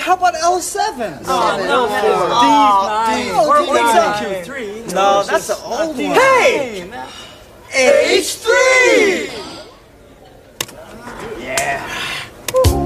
How about L7? We're on Q3. No, that's the old one. Hey! H3!